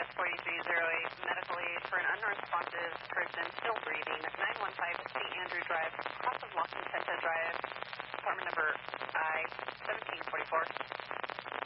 4308, medical aid for an unresponsive person still breathing. 915 St. Andrew Drive, cross of La Quintetta Drive.